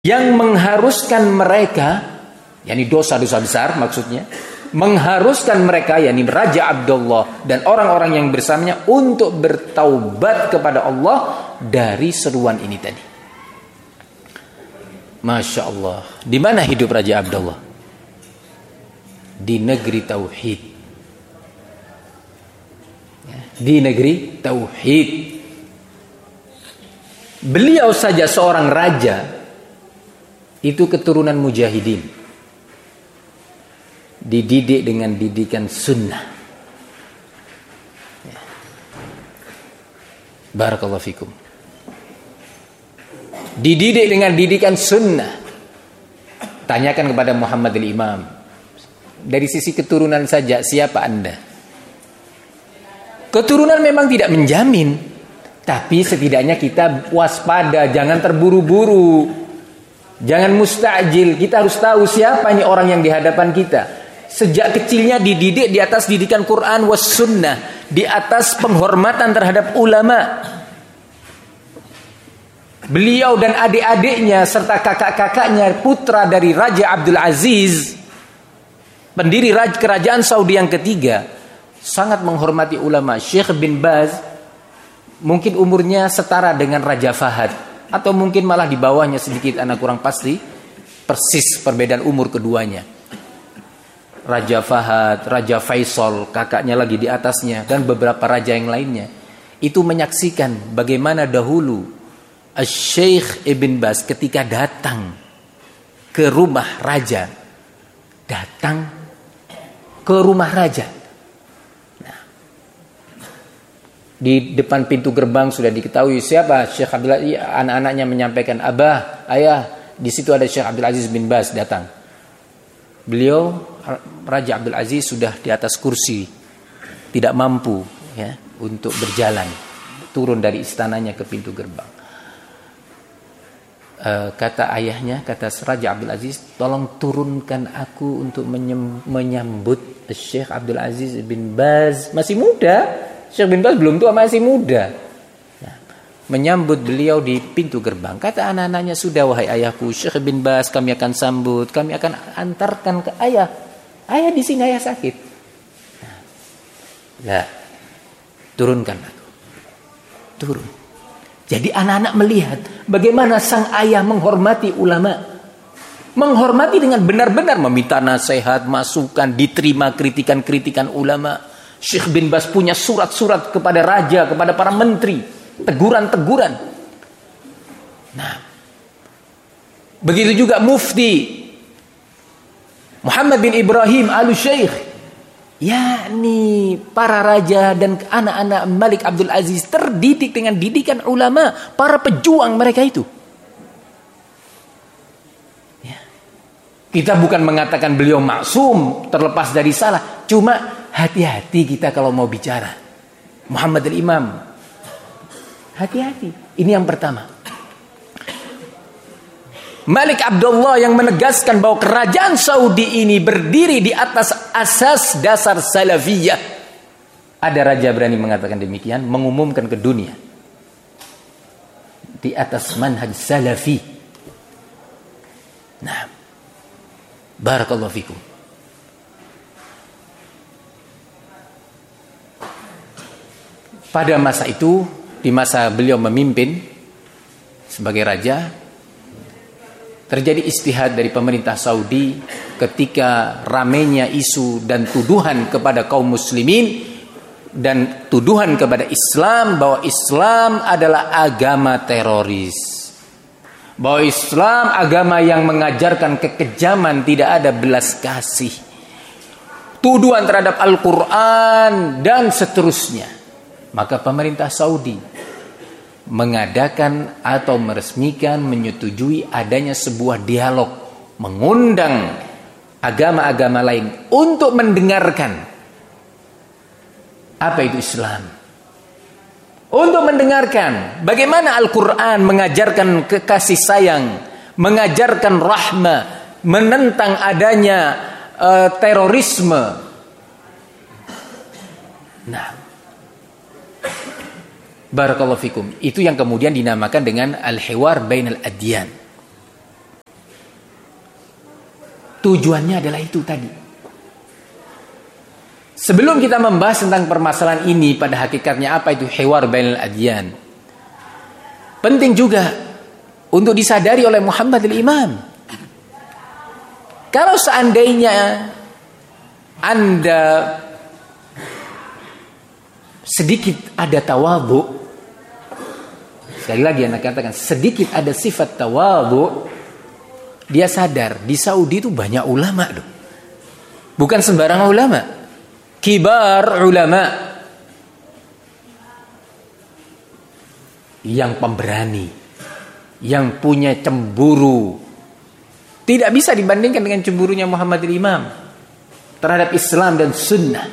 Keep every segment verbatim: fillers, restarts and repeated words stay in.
yang mengharuskan mereka, yakni dosa-dosa besar maksudnya, mengharuskan mereka, yakni Raja Abdullah dan orang-orang yang bersamanya untuk bertaubat kepada Allah dari seruan ini tadi. Masya Allah. Di mana hidup Raja Abdullah? Di negeri tauhid. Di negeri tauhid. Beliau saja seorang raja, itu keturunan mujahidin, dididik dengan didikan sunnah. Barakallahu fikum. Dididik dengan didikan sunnah. Tanyakan kepada Muhammad al-Imam, dari sisi keturunan saja siapa anda? Keturunan memang tidak menjamin, tapi setidaknya kita waspada, jangan terburu-buru. Jangan mustajil, kita harus tahu siapa ini orang yang di hadapan kita. Sejak kecilnya dididik di atas didikan Quran was sunnah, di atas penghormatan terhadap ulama. Beliau dan adik-adiknya serta kakak-kakaknya, putra dari Raja Abdul Aziz, pendiri kerajaan Saudi yang ketiga, sangat menghormati ulama. Syekh bin Baz mungkin umurnya setara dengan Raja Fahad, atau mungkin malah di bawahnya sedikit, anak kurang pasti persis perbedaan umur keduanya. Raja Fahad, Raja Faisal, kakaknya lagi di atasnya, dan beberapa raja yang lainnya, itu menyaksikan bagaimana dahulu Syekh Ibn Baz ketika datang ke rumah raja, datang ke rumah raja, di depan pintu gerbang sudah diketahui siapa Syekh Abdul Aziz. Anak-anaknya menyampaikan, abah, ayah, di situ ada Syekh Abdul Aziz bin Baz datang. Beliau, Raja Abdul Aziz, sudah di atas kursi, tidak mampu ya untuk berjalan, turun dari istananya ke pintu gerbang. E, kata ayahnya, kata Raja Abdul Aziz, tolong turunkan aku untuk menyambut Syekh Abdul Aziz bin Baz, masih muda. Syekh bin Baz belum tua, masih muda. Nah, menyambut beliau di pintu gerbang. Kata anak-anaknya, sudah wahai ayahku, Syekh bin Baz kami akan sambut, kami akan antarkan ke ayah. Ayah di sini, ayah sakit. Nah, nah, turunkan aku. Turun. Jadi anak-anak melihat bagaimana sang ayah menghormati ulama. Menghormati dengan benar-benar, meminta nasihat, masukan, diterima kritikan-kritikan ulama. Syekh bin Baz punya surat-surat kepada raja, kepada para menteri, teguran-teguran. Nah, begitu juga mufti Muhammad bin Ibrahim al-Syekh, yakni para raja dan anak-anak Malik Abdul Aziz terdidik dengan didikan ulama, para pejuang mereka itu. Ya. Kita bukan mengatakan beliau maksum, terlepas dari salah, cuma hati-hati kita kalau mau bicara. Muhammad al-Imam, hati-hati. Ini yang pertama. Malik Abdullah yang menegaskan bahwa kerajaan Saudi ini berdiri di atas asas dasar salafiyah. Ada raja berani mengatakan demikian, mengumumkan ke dunia. Di atas manhaj salafi. Nah, barakallahu fikum. Pada masa itu, di masa beliau memimpin sebagai raja, terjadi istihad dari pemerintah Saudi ketika ramainya isu dan tuduhan kepada kaum muslimin dan tuduhan kepada Islam bahwa Islam adalah agama teroris. Bahwa Islam agama yang mengajarkan kekejaman, tidak ada belas kasih. Tuduhan terhadap Al-Quran dan seterusnya. Maka pemerintah Saudi mengadakan atau meresmikan, menyetujui adanya sebuah dialog, mengundang agama-agama lain untuk mendengarkan apa itu Islam, untuk mendengarkan bagaimana Al-Quran mengajarkan kekasih sayang, mengajarkan rahmah, menentang adanya uh, terorisme. Nah, barakallahu fikum. Itu yang kemudian dinamakan dengan al-hiwar bainal adyan. Tujuannya adalah itu tadi. Sebelum kita membahas tentang permasalahan ini, pada hakikatnya apa itu hiwar bainal adyan, penting juga untuk disadari oleh Muhammad al-Imam. Kalau seandainya Anda sedikit ada tawadhu, sekali lagi Anda katakan sedikit ada sifat tawadhu, dia sadar di Saudi itu banyak ulama loh. Bukan sembarang ulama, kibar ulama yang pemberani, yang punya cemburu. Tidak bisa dibandingkan dengan cemburunya Muhammad al-Imam terhadap Islam dan sunnah.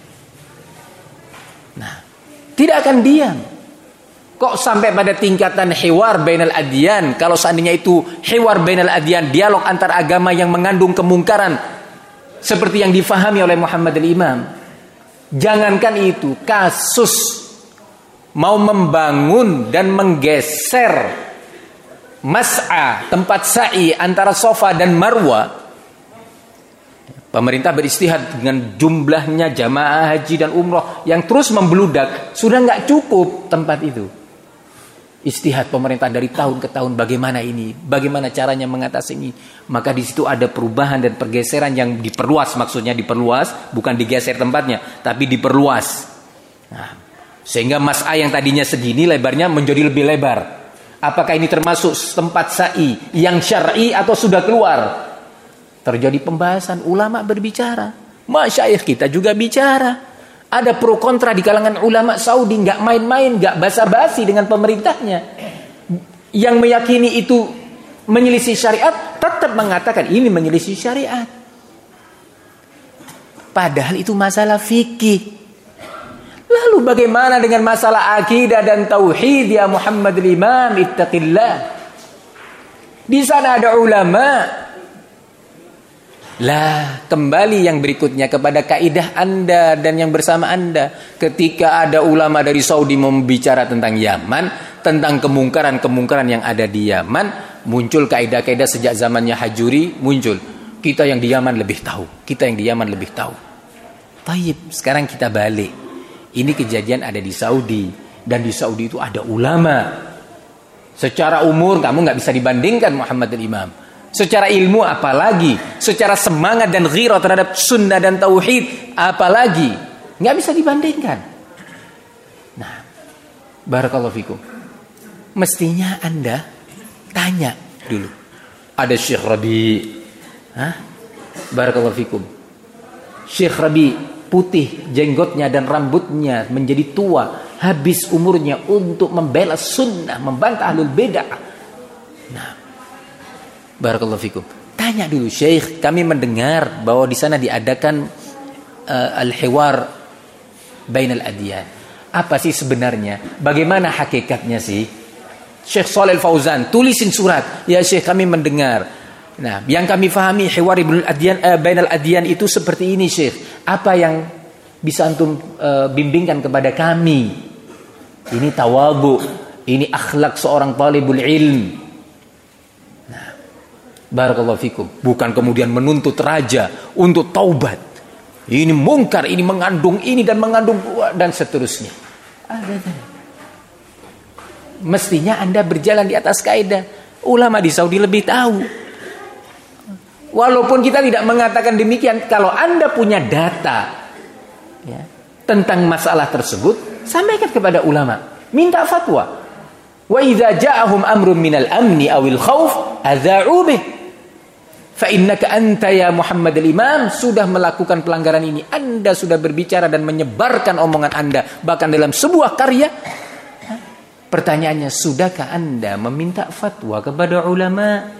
Nah, tidak akan diam. Kok sampai pada tingkatan hiwar bainal adyan? Kalau seandainya itu hiwar bainal adyan, dialog antar agama yang mengandung kemungkaran seperti yang difahami oleh Muhammad al-Imam, jangankan itu, kasus mau membangun dan menggeser mas'a, tempat sa'i antara Safa dan Marwa, pemerintah beristihad dengan jumlahnya jamaah haji dan umroh yang terus membludak, sudah nggak cukup tempat itu. Istihad pemerintah dari tahun ke tahun, bagaimana ini, bagaimana caranya mengatasi ini. Maka di situ ada perubahan dan pergeseran yang diperluas, maksudnya diperluas, bukan digeser tempatnya, tapi diperluas. Nah, sehingga mas'a yang tadinya segini lebarnya menjadi lebih lebar. Apakah ini termasuk tempat sa'i yang syar'i atau sudah keluar? Terjadi pembahasan, ulama berbicara, masyayikh kita juga bicara. Ada pro kontra di kalangan ulama Saudi, nggak main-main, nggak basa-basi dengan pemerintahnya. Yang meyakini itu menyelisih syariat, tetap mengatakan ini menyelisih syariat. Padahal itu masalah fikih. Lalu bagaimana dengan masalah akidah dan tauhid ya Muhammad al-Imam, ittaqillah. Di sana ada ulama. Lah, kembali yang berikutnya kepada kaidah Anda dan yang bersama Anda. Ketika ada ulama dari Saudi membicara tentang Yaman, tentang kemungkaran-kemungkaran yang ada di Yaman, muncul kaidah-kaidah sejak zamannya Hajuri, muncul. Kita yang di Yaman lebih tahu, kita yang di Yaman lebih tahu. Taib, sekarang kita balik. Ini kejadian ada di Saudi, dan di Saudi itu ada ulama. Secara umur kamu nggak bisa dibandingkan Muhammad al-Imam. Secara ilmu apalagi, secara semangat dan ghirah terhadap sunnah dan tauhid apalagi, nggak bisa dibandingkan. Nah, barakallahu fikum. Mestinya Anda tanya dulu. Ada Syekh Rabi, hah? Barakallahu fikum. Syekh Rabi putih jenggotnya dan rambutnya menjadi tua, habis umurnya untuk membela sunnah, membantah ahlul bidah. Nah, barakallahu fikum. Tanya dulu, Syekh, kami mendengar bahwa di sana diadakan uh, al-hiwar bainal adyan. Apa sih sebenarnya? Bagaimana hakikatnya sih? Syekh Shalih Al-Fauzan tulisin surat. Ya Syekh, kami mendengar. Nah, yang kami fahami hiwar bainal adyan, uh, bainal adyan itu seperti ini, Syekh. Apa yang bisa antum uh, bimbingkan kepada kami? Ini tawadhu, ini akhlak seorang talibul ilm. Barakallahu fikum. Bukan kemudian menuntut raja untuk taubat. Ini mungkar, ini mengandung ini dan mengandung dan seterusnya. Mestinya Anda berjalan di atas kaidah. Ulama di Saudi lebih tahu. Walaupun kita tidak mengatakan demikian, kalau Anda punya data ya, tentang masalah tersebut, sampaikan kepada ulama. Minta fatwa. Wa idza ja'ahum amrun minal amni awil khauf adza'u bih. Fa innaka anta ya Muhammad al-Imam sudah melakukan pelanggaran ini. Anda sudah berbicara dan menyebarkan omongan Anda bahkan dalam sebuah karya. Pertanyaannya, sudahkah Anda meminta fatwa kepada ulama?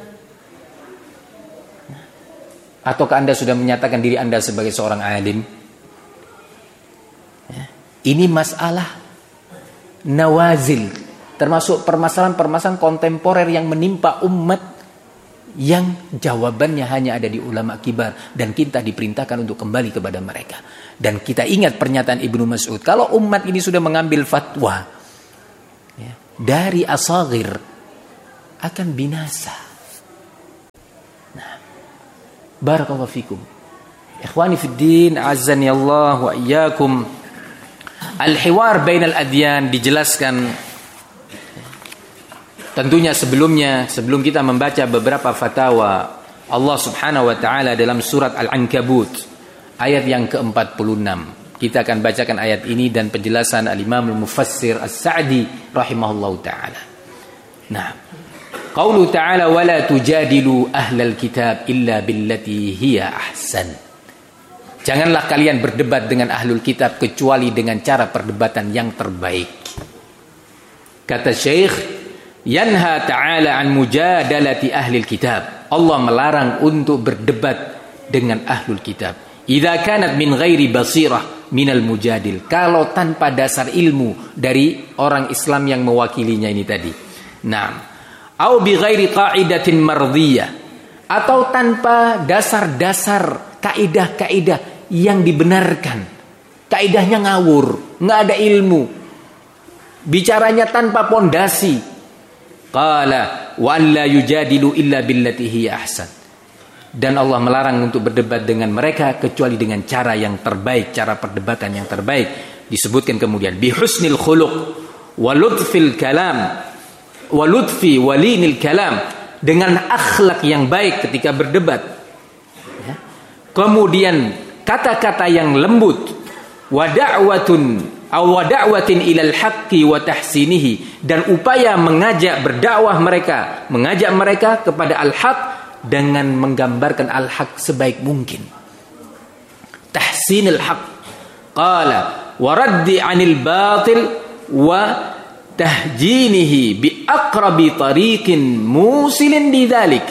Ataukah Anda sudah menyatakan diri Anda sebagai seorang alim? Ini masalah nawazil, termasuk permasalahan-permasalahan kontemporer yang menimpa umat, yang jawabannya hanya ada di ulama kibar, dan kita diperintahkan untuk kembali kepada mereka. Dan kita ingat pernyataan Ibnu Mas'ud, kalau umat ini sudah mengambil fatwa ya, dari asagir akan binasa. Nah, Barakallahu fikum. Ikhwani fid din, azzani Allah wa iyyakum. Al-hiwar bainal adyan dijelaskan tentunya sebelumnya, sebelum kita membaca beberapa fatwa Allah Subhanahu wa taala dalam surat Al-Ankabut ayat yang ke empat puluh enam. Kita akan bacakan ayat ini dan penjelasan Al-Imam Al-Mufassir As-Sa'di rahimahullahu taala. Nah, qaulu ta'ala wa la tujadilu ahlal kitab illa billati hiya ahsan. Janganlah kalian berdebat dengan ahlul kitab kecuali dengan cara perdebatan yang terbaik. Kata Syekh, yanha ta'ala an mujadalati ahlil kitab. Allah melarang untuk berdebat dengan ahlul kitab. Idza kanat min ghairi basirah minal mujadil. Kalau tanpa dasar ilmu dari orang Islam yang mewakilinya ini tadi. Naam. Au bi ghairi qa'idatin mardhiyah. Atau tanpa dasar-dasar kaidah-kaidah yang dibenarkan. Kaidahnya ngawur, nggak ada ilmu. Bicaranya tanpa pondasi. Qala wa an la yujadilu illa billati hiya ahsan. Dan Allah melarang untuk berdebat dengan mereka kecuali dengan cara yang terbaik, cara perdebatan yang terbaik. Disebutkan kemudian bi husnil khuluq wa lutfil kalam wa lutfi walinil kalam, dengan akhlak yang baik ketika berdebat. Ya. Kemudian kata-kata yang lembut, wa da'watun aw wa da'watin ilal haqqi wa tahsinihi, dan upaya mengajak berdakwah mereka, mengajak mereka kepada al-haq dengan menggambarkan al-haq sebaik mungkin. Tahsinil haq. Qala wa raddi 'anil batil wa tahjinihi bi aqrabi tariqin musilin lidzalik.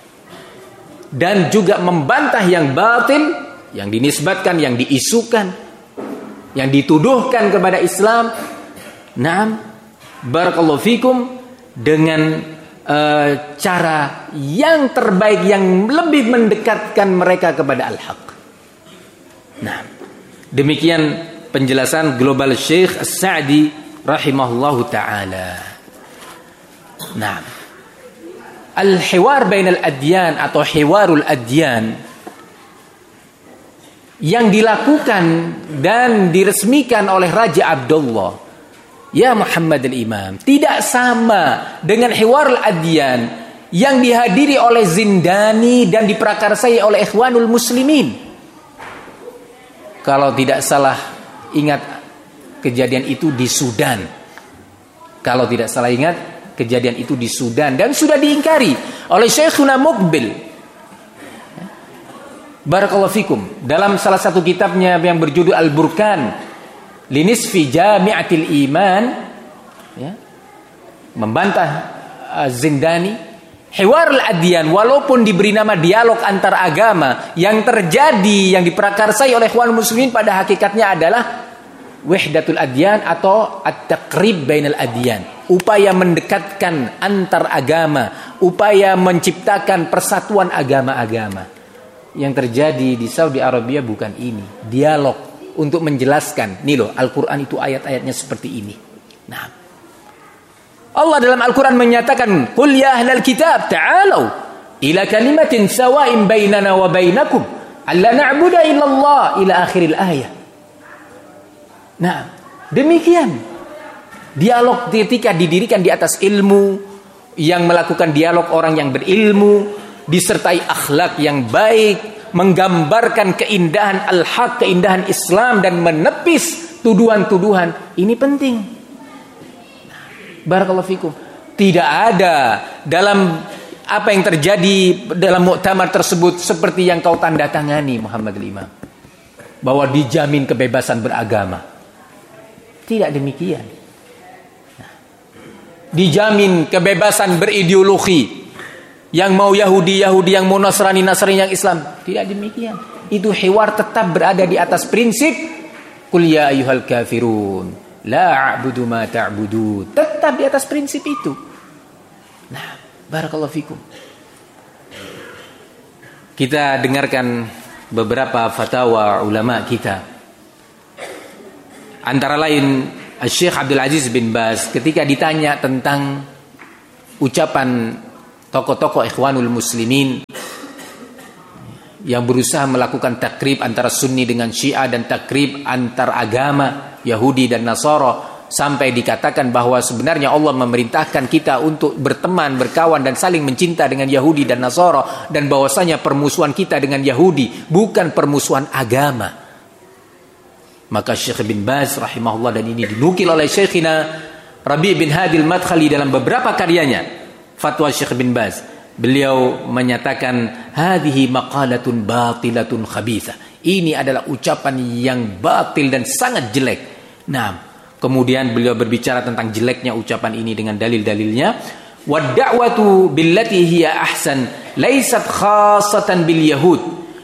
Dan juga membantah yang batil, yang dinisbatkan, yang diisukan, yang dituduhkan kepada Islam. Naam, barakallahu fikum, dengan uh, cara yang terbaik, yang lebih mendekatkan mereka kepada al-haq. Nah, demikian penjelasan global Syekh As-Sa'di rahimahullahu ta'ala. Nah, al-hiwar bainal adyan atau hiwarul adyan yang dilakukan dan diresmikan oleh Raja Abdullah ya Muhammad al-Imam tidak sama dengan hiwarul adyan yang dihadiri oleh Zindani dan diprakarsai oleh Ikhwanul Muslimin. Kalau tidak salah ingat kejadian itu di Sudan. Kalau tidak salah ingat kejadian itu di Sudan dan sudah diingkari oleh Syekhuna Muqbil. Barakallahu fikum, dalam salah satu kitabnya yang berjudul Al-Burkan Linisfi Jami'atil Iman, ya, membantah uh, Zindani, hiwar al-adyan walaupun diberi nama dialog antar agama, yang terjadi, yang diprakarsai oleh ikhwan muslimin pada hakikatnya adalah wahdatul adyan atau at-taqrib bainal adyan, upaya mendekatkan antar agama, upaya menciptakan persatuan agama-agama. Yang terjadi di Saudi Arabia bukan ini. Dialog untuk menjelaskan, nih loh, Al-Quran itu ayat-ayatnya seperti ini. Nah, Allah dalam Al-Quran menyatakan, "Qul ya ahlal kitab ta'alau ila kalimatin sawa'in bainana wa bainakum alla na'budu illallah," ila akhiril ayat. Nah, demikian dialog ketika didirikan di atas ilmu, yang melakukan dialog orang yang berilmu disertai akhlak yang baik, menggambarkan keindahan al-haq, keindahan Islam, dan menepis tuduhan-tuduhan. Ini penting. Barakallahu fikum. Tidak ada dalam apa yang terjadi dalam muktamar tersebut seperti yang kau tanda tangani Muhammad al-Imam, bahwa dijamin kebebasan beragama. Tidak demikian. Dijamin kebebasan berideologi. Yang mau Yahudi, Yahudi, yang mau Nasrani, Nasrani, yang Islam. Tidak demikian. Itu hiwar tetap berada di atas prinsip Qul ya ayyuhal kafirun la a'budu ma ta'budun. Tetap di atas prinsip itu. Nah, barakallahu fikum. Kita dengarkan beberapa fatwa ulama kita. Antara lain Syekh Abdul Aziz bin Baz ketika ditanya tentang ucapan tokoh-tokoh Ikhwanul Muslimin yang berusaha melakukan takrib antara Sunni dengan Syiah dan takrib antar agama Yahudi dan Nasara, sampai dikatakan bahwa sebenarnya Allah memerintahkan kita untuk berteman, berkawan dan saling mencinta dengan Yahudi dan Nasara, dan bahwasanya permusuhan kita dengan Yahudi bukan permusuhan agama. Maka Syekh bin Baz rahimahullah, dan ini dinukil oleh Syekhina Rabi' bin Hadi al-Madkhali dalam beberapa karyanya, fatwa Syekh bin Baz, beliau menyatakan hadhihi maqalatun batilatun khabithah. Ini adalah ucapan yang batil dan sangat jelek. Nah, kemudian beliau berbicara tentang jeleknya ucapan ini dengan dalil-dalilnya. Wad da'watu billati hiya ahsan laysat khassatan bil yahud.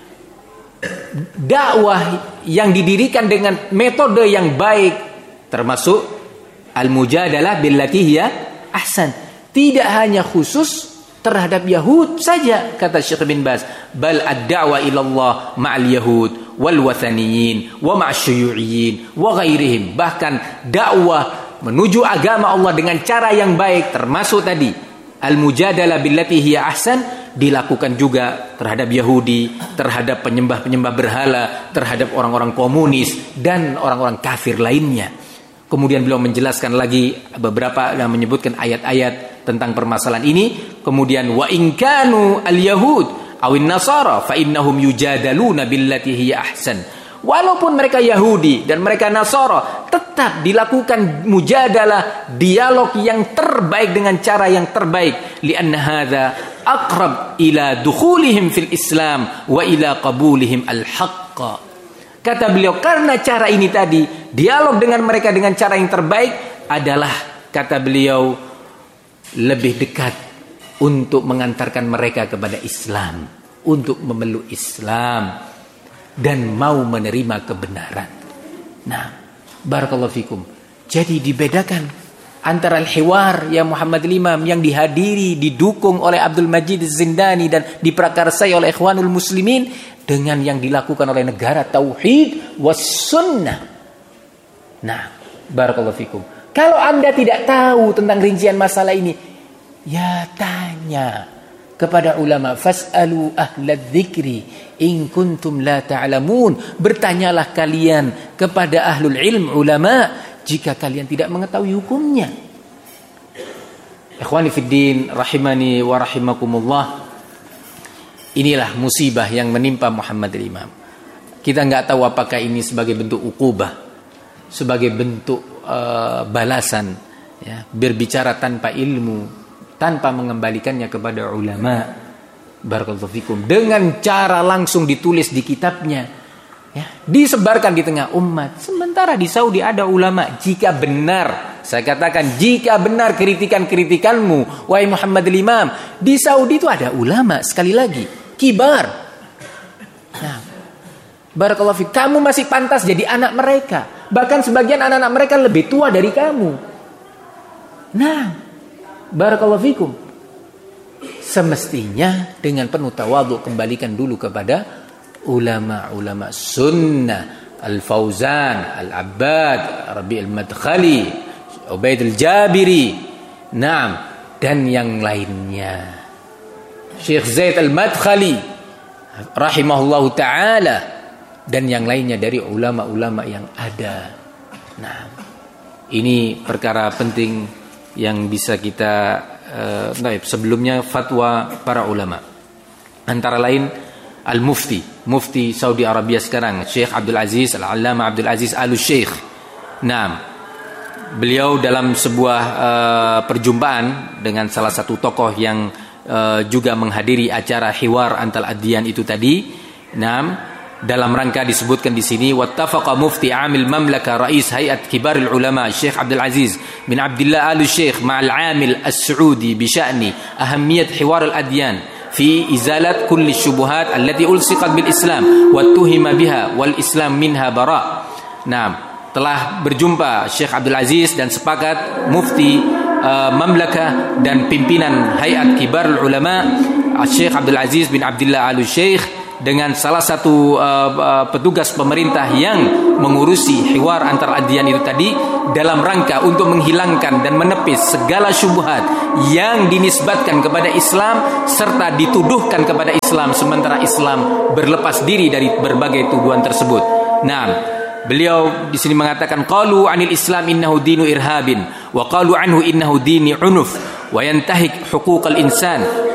Dakwah yang didirikan dengan metode yang baik, termasuk al-mujadalah billati hiya ahsan, tidak hanya khusus terhadap Yahud saja, kata Syekh bin Baz, bal ad-da'wa ila Allah ma'al yahud wal wathaniyin wa ma'asyuyu'iyyin wa ghairihim. Bahkan dakwah menuju agama Allah dengan cara yang baik, termasuk tadi al-mujadalah billati hiya ahsan, dilakukan juga terhadap Yahudi, terhadap penyembah-penyembah berhala, terhadap orang-orang komunis dan orang-orang kafir lainnya. Kemudian beliau menjelaskan lagi beberapa yang menyebutkan ayat-ayat tentang permasalahan ini. Kemudian wa in kanu al-yahud awin nasara fa innahum yujadaluna billati hiya ahsan. Walaupun mereka Yahudi dan mereka Nasara, tetap dilakukan mujadalah, dialog yang terbaik dengan cara yang terbaik. Lianna hadza aqrab ila dukhulihim fil Islam wa ila qabulihim al-haqqa. Kata beliau, karena cara ini tadi, dialog dengan mereka dengan cara yang terbaik adalah, kata beliau, lebih dekat untuk mengantarkan mereka kepada Islam, untuk memeluk Islam dan mau menerima kebenaran. Nah, barakallahu fikum. Jadi dibedakan antara al-hiwar ya Muhammad Imam yang dihadiri, didukung oleh Abdul Majid Az-Zindani dan diprakarsai oleh Ikhwanul Muslimin, dengan yang dilakukan oleh negara tauhid was sunnah. Nah, barakallahu fikum. Kalau Anda tidak tahu tentang rincian masalah ini, ya tanya kepada ulama, fas'alu ahlad dzikri in kuntum la ta'lamun. Bertanyalah kalian kepada ahlul ilm, ulama, jika kalian tidak mengetahui hukumnya. Ikhwani fiddin rahimani wa rahimakumullah. Inilah musibah yang menimpa Muhammad Imam. Kita enggak tahu apakah ini sebagai bentuk uqubah, sebagai bentuk uh, balasan, ya, berbicara tanpa ilmu, tanpa mengembalikannya kepada ulama, barakallahu fikum, dengan cara langsung ditulis di kitabnya, ya, disebarkan di tengah umat. Sementara di Saudi ada ulama. Jika benar, saya katakan, jika benar kritikan-kritikanmu, wahai Muhammad Imam, di Saudi itu ada ulama, sekali lagi, kibar. Nah, barakallahu fikum, kamu masih pantas jadi anak mereka. Bahkan sebagian anak-anak mereka lebih tua dari kamu. Nah, barakallahu fikum, semestinya dengan penuh tawadhu kembalikan dulu kepada ulama-ulama sunnah, Al-Fauzan, Al-Abbad, Rabi' al-Madkhali, Ubaid al-Jabiri, naam, dan yang lainnya. Syekh Zaid al-Madkhali rahimahullahu ta'ala dan yang lainnya dari ulama-ulama yang ada. Nah, ini perkara penting yang bisa kita uh, nah, sebelumnya fatwa para ulama, antara lain Al-Mufti, Mufti Saudi Arabia sekarang, Syekh Abdul Aziz Al-Allamah Abdul Aziz Al-Syekh. Nah, beliau dalam sebuah uh, perjumpaan dengan salah satu tokoh yang uh, juga menghadiri acara hiwar antal adyan itu tadi, nah, dalam rangka disebutkan di sini, wattafaqa mufti amil mamlaka rais hayat kibarul ulama Syekh Abdul Aziz bin Abdullah Al-Syekh ma'al amil as-Saudi bi sya'ni ahammiyat hiwar al-adyan fi izalat kulli syubuhat allati ulsiqat bil Islam wa tuhima biha wal Islam minha bara. Nah, telah berjumpa Syekh Abdul Aziz dan sepakat mufti uh, mamlaka dan pimpinan hayat kibarul ulama Syekh Abdul Aziz bin Abdullah Al-Syekh dengan salah satu uh, uh, petugas pemerintah yang mengurusi hiwar antar adyan itu tadi, dalam rangka untuk menghilangkan dan menepis segala syubhat yang dinisbatkan kepada Islam serta dituduhkan kepada Islam sementara Islam berlepas diri dari berbagai tuduhan tersebut. Nah, beliau di sini mengatakan qalu 'anil Islam innahu dinu irhabin wa qalu anhu innahu dini unuf wa yantahik huquqal insan